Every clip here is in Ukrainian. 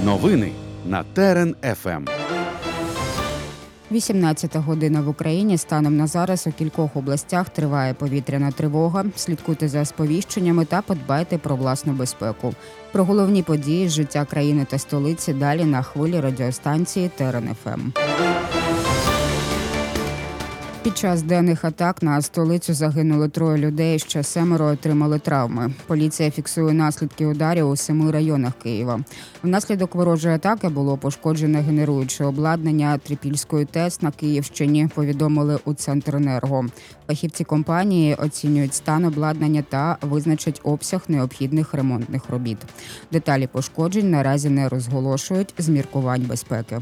Новини на Терен ФМ. 18 година в Україні. Станом на зараз у кількох областях триває повітряна тривога. Слідкуйте за сповіщеннями та подбайте про власну безпеку. Про головні події з життя країни та столиці далі на хвилі радіостанції Терен ФМ. Під час денних атак на столицю загинули 3 людей, ще 7 отримали травми. Поліція фіксує наслідки ударів у 7 районах Києва. Внаслідок ворожої атаки було пошкоджене генеруюче обладнання Трипільської ТЕС на Київщині, повідомили у Центренерго. Фахівці компанії оцінюють стан обладнання та визначать обсяг необхідних ремонтних робіт. Деталі пошкоджень наразі не розголошують з міркувань безпеки.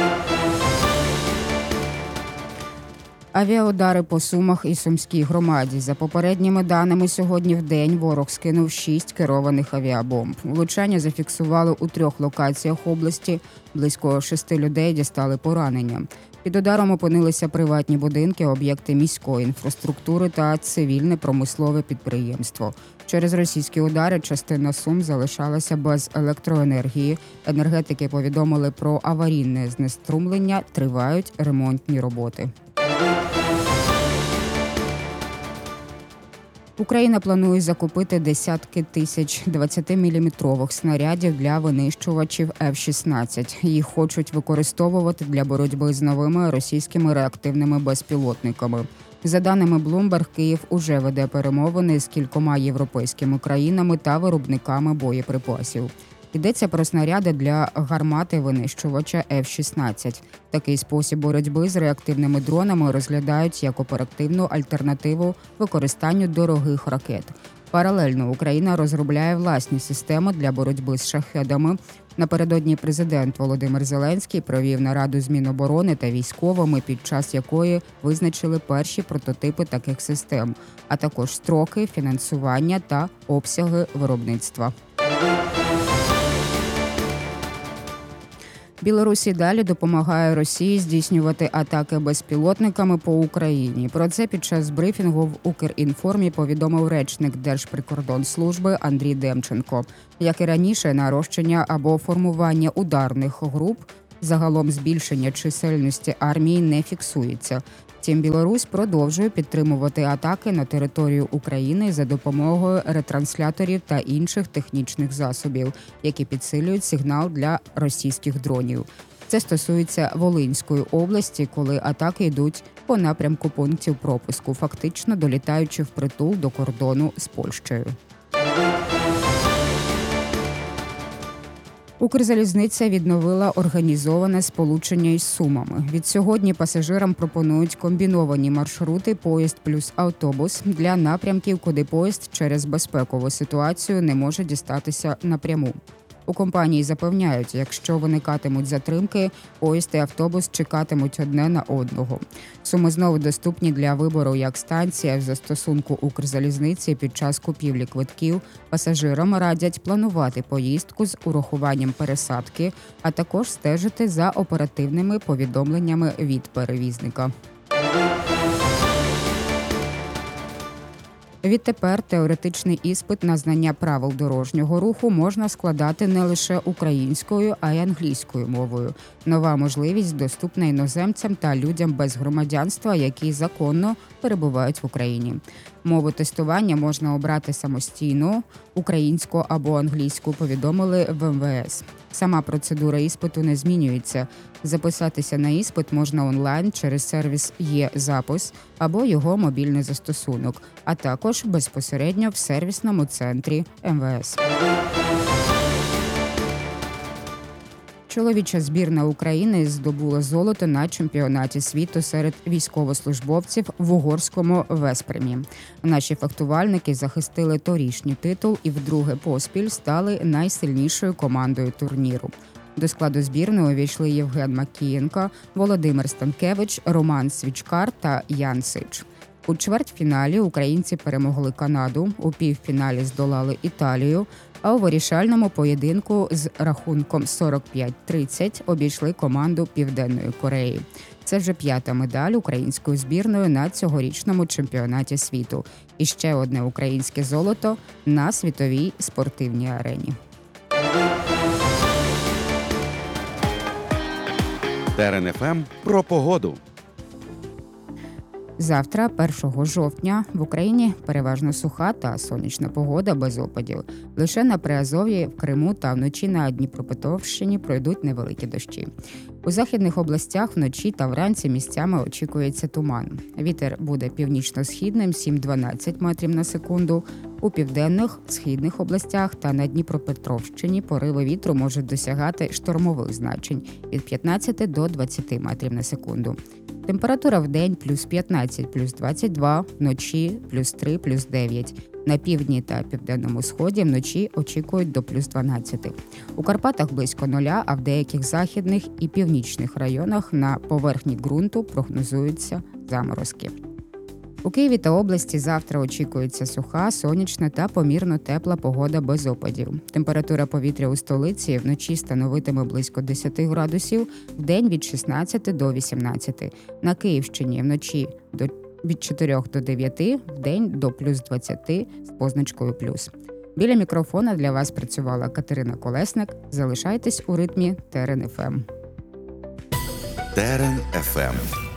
Авіаудари по Сумах і Сумській громаді. За попередніми даними, сьогодні в день ворог скинув 6 керованих авіабомб. Влучання зафіксували у 3 локаціях області. Близько 6 людей дістали поранення. Під ударом опинилися приватні будинки, об'єкти міської інфраструктури та цивільне промислове підприємство. Через російські удари частина Сум залишалася без електроенергії. Енергетики повідомили про аварійне знеструмлення, тривають ремонтні роботи. Україна планує закупити десятки тисяч 20-міліметрових снарядів для винищувачів F-16. Їх хочуть використовувати для боротьби з новими російськими реактивними безпілотниками. За даними Bloomberg, Київ уже веде перемовини з кількома європейськими країнами та виробниками боєприпасів. Йдеться про снаряди для гармати винищувача F-16. Такий спосіб боротьби з реактивними дронами розглядають як оперативну альтернативу використанню дорогих ракет. Паралельно Україна розробляє власні системи для боротьби з шахедами. Напередодні президент Володимир Зеленський провів нараду з Міноборони та військовими, під час якої визначили перші прототипи таких систем, а також строки, фінансування та обсяги виробництва. Білорусь далі допомагає Росії здійснювати атаки безпілотниками по Україні. Про це під час брифінгу в Укрінформі повідомив речник Держприкордонслужби Андрій Демченко. Як і раніше, нарощення або формування ударних груп, загалом збільшення чисельності армії не фіксується. Втім, Білорусь продовжує підтримувати атаки на територію України за допомогою ретрансляторів та інших технічних засобів, які підсилюють сигнал для російських дронів. Це стосується Волинської області, коли атаки йдуть по напрямку пунктів пропуску, фактично долітаючи впритул до кордону з Польщею. Укрзалізниця відновила організоване сполучення із Сумами. Від сьогодні пасажирам пропонують комбіновані маршрути «Поїзд плюс автобус» для напрямків, куди поїзд через безпекову ситуацію не може дістатися напряму. У компанії запевняють, якщо виникатимуть затримки, поїзд і автобус чекатимуть одне на одного. Суми знову доступні для вибору як станція в застосунку Укрзалізниці під час купівлі квитків. Пасажирам радять планувати поїздку з урахуванням пересадки, а також стежити за оперативними повідомленнями від перевізника. Відтепер теоретичний іспит на знання правил дорожнього руху можна складати не лише українською, а й англійською мовою. Нова можливість доступна іноземцям та людям без громадянства, які законно перебувають в Україні. Мову тестування можна обрати самостійно, українську або англійську, повідомили в МВС. Сама процедура іспиту не змінюється. Записатися на іспит можна онлайн через сервіс «Є-запис» або його мобільний застосунок, а також безпосередньо в сервісному центрі МВС. Чоловіча збірна України здобула золото на чемпіонаті світу серед військовослужбовців в угорському Веспремі. Наші фехтувальники захистили торішній титул і вдруге поспіль стали найсильнішою командою турніру. До складу збірної увійшли Євген Макієнко, Володимир Станкевич, Роман Свічкар та Ян Сич. У чвертьфіналі українці перемогли Канаду, у півфіналі здолали Італію, а у вирішальному поєдинку з рахунком 45-30 обійшли команду Південної Кореї. Це вже 5-та медаль української збірної на цьогорічному чемпіонаті світу. І ще одне українське золото на світовій спортивній арені. Терен ФМ про погоду. Завтра, 1 жовтня, в Україні переважно суха та сонячна погода без опадів. Лише на Приазов'ї, в Криму та вночі на Дніпропетровщині пройдуть невеликі дощі. У західних областях вночі та вранці місцями очікується туман. Вітер буде північно-східним 7-12 метрів на секунду. У південних, східних областях та на Дніпропетровщині пориви вітру можуть досягати штормових значень від 15 до 20 метрів на секунду. Температура в день плюс 15, плюс 22, вночі плюс 3, плюс 9. На півдні та південному сході вночі очікують до плюс 12. У Карпатах близько 0, а в деяких західних і північних районах на поверхні ґрунту прогнозуються заморозки. У Києві та області завтра очікується суха, сонячна та помірно тепла погода без опадів. Температура повітря у столиці вночі становитиме близько 10 градусів, вдень від 16 до 18. На Київщині вночі від 4 до 9, вдень до плюс 20 з позначкою плюс. Біля мікрофона для вас працювала Катерина Колесник. Залишайтесь у ритмі Терен ФМ. Терен ФМ.